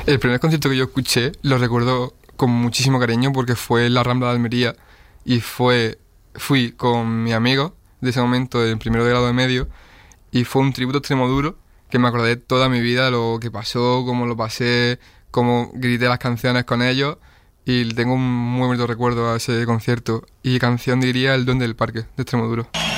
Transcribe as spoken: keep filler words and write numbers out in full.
El primer concierto que yo escuché lo recuerdo con muchísimo cariño porque fue en la Rambla de Almería y fue fui con mi amigo de ese momento, en primero de grado de medio, y fue un tributo a Extremoduro que me acordé toda mi vida, lo que pasó, cómo lo pasé, cómo grité las canciones con ellos y tengo un muy bonito recuerdo a ese concierto. Y canción diría El Duende del Parque, de Extremoduro.